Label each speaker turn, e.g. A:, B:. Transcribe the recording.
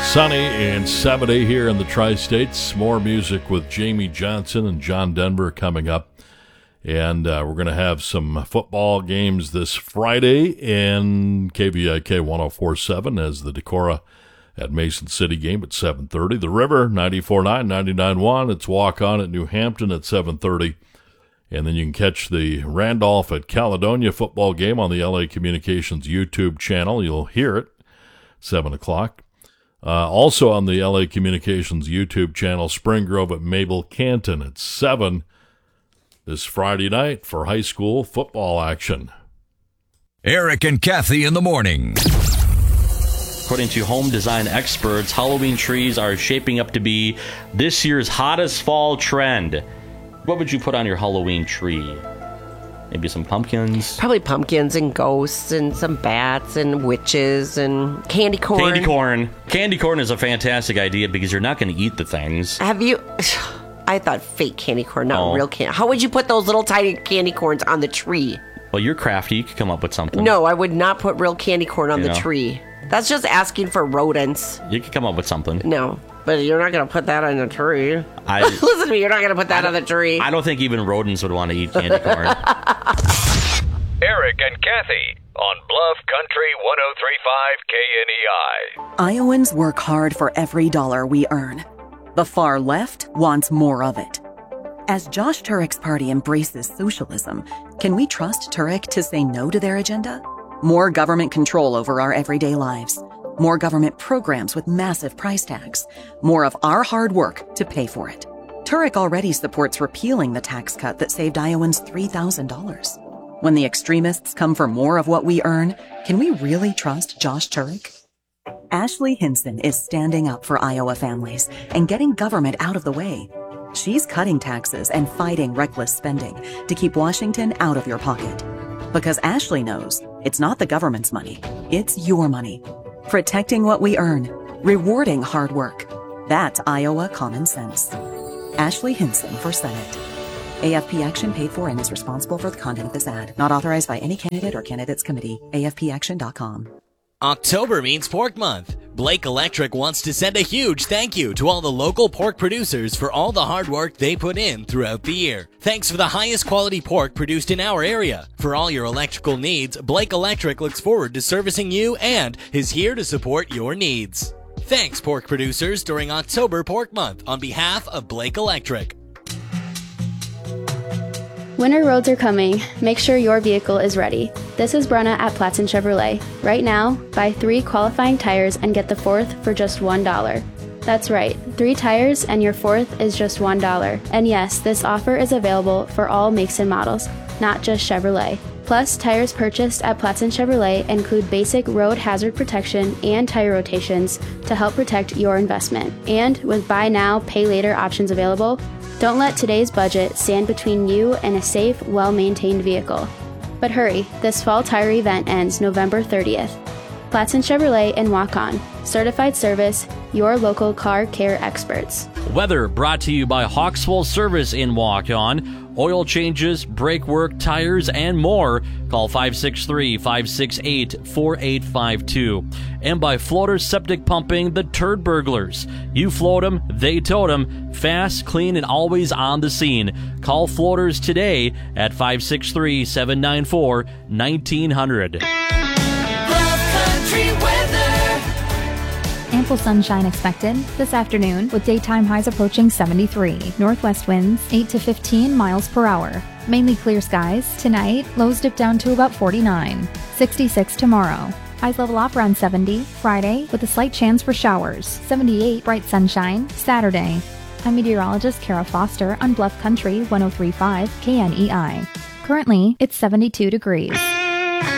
A: Sunny and 70 here in the Tri-States. More music with Jamie Johnson and John Denver coming up. And we're going to have some football games this Friday in KVIK 104.7 as the Decorah at Mason City game at 7:30. The River, 94.9, 99.1. It's Walk On at New Hampton at 7:30. And then you can catch the Randolph at Caledonia football game on the LA Communications YouTube channel. You'll hear it, 7 o'clock. Also on the LA Communications YouTube channel, Spring Grove at Mabel Canton at 7 this Friday night for high school football action.
B: Eric and Kathy in the morning.
C: According to home design experts, Halloween trees are shaping up to be this year's hottest fall trend. What would you put on your Halloween tree? Maybe some pumpkins?
D: Probably pumpkins and ghosts and some bats and witches and candy corn.
C: Candy corn. Candy corn is a fantastic idea because you're not going to eat the things.
D: Have you... I thought fake candy corn, not real candy. How would you put those little tiny candy corns on the tree?
C: Well, you're crafty. You could come up with something.
D: No, I would not put real candy corn on the tree. That's just asking for rodents.
C: You could come up with something.
D: No, but you're not going to put that on the tree. Listen to me, you're not going to put that on the tree.
C: I don't think even rodents would want to eat candy corn.
B: Eric and Kathy on Bluff Country 103.5 KNEI.
E: Iowans work hard for every dollar we earn. The far left wants more of it. As Josh Turek's party embraces socialism, can we trust Turek to say no to their agenda? More government control over our everyday lives. More government programs with massive price tags. More of our hard work to pay for it. Turek already supports repealing the tax cut that saved Iowans $3,000. When the extremists come for more of what we earn, can we really trust Josh Turek? Ashley Hinson is standing up for Iowa families and getting government out of the way. She's cutting taxes and fighting reckless spending to keep Washington out of your pocket. Because Ashley knows it's not the government's money, it's your money. Protecting what we earn, rewarding hard work. That's Iowa common sense. Ashley Hinson for Senate. AFP Action paid for and is responsible for the content of this ad. Not authorized by any candidate or candidates committee. AFPAction.com.
F: October means Pork Month. Blake Electric wants to send a huge thank you to all the local pork producers for all the hard work they put in throughout the year. Thanks for the highest quality pork produced in our area. For all your electrical needs, Blake Electric looks forward to servicing you and is here to support your needs. Thanks, pork producers, during October Pork Month on behalf of Blake Electric.
G: Winter roads are coming. Make sure your vehicle is ready. This is Brenna at Platson Chevrolet. Right now, buy 3 qualifying tires and get the 4th for just $1. That's right, 3 tires and your 4th is just $1. And yes, this offer is available for all makes and models, not just Chevrolet. Plus, tires purchased at Platson Chevrolet include basic road hazard protection and tire rotations to help protect your investment. And with buy now, pay later options available, don't let today's budget stand between you and a safe, well-maintained vehicle. But hurry, this fall tire event ends November 30th. Platson Chevrolet and Walk On. Certified service, your local car care experts.
C: Weather brought to you by Hawksville Service in Walk On. Oil changes, brake work, tires, and more. Call 563-568-4852. And by Floater Septic Pumping, the Turd Burglars. You float them, they tote them. Fast, clean, and always on the scene. Call Floaters today at 563-794-1900.
H: Ample sunshine expected this afternoon with daytime highs approaching 73. Northwest winds 8 to 15 miles per hour. Mainly clear skies. Tonight, lows dip down to about 49. 66 tomorrow. Highs level off around 70. Friday, with a slight chance for showers. 78 bright sunshine. Saturday. I'm meteorologist Kara Foster on Bluff Country 103.5 KNEI. Currently, it's 72 degrees.